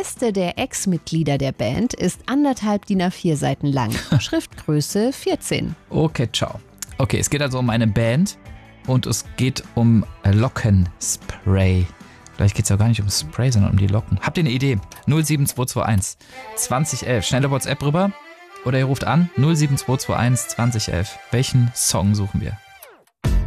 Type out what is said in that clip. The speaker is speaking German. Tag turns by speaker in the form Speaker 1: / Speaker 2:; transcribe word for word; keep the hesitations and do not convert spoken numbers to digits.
Speaker 1: Liste der Ex-Mitglieder der Band ist anderthalb D I N A vier Seiten lang. Schriftgröße vierzehn.
Speaker 2: Okay, ciao. Okay, es geht also um eine Band und es geht um Lockenspray. Vielleicht geht es ja gar nicht um Spray, sondern um die Locken. Habt ihr eine Idee? null sieben zwei zwei eins zwanzig elf. Schnelle WhatsApp rüber oder ihr ruft an null sieben zwei zwei eins zwanzig elf. Welchen Song suchen wir?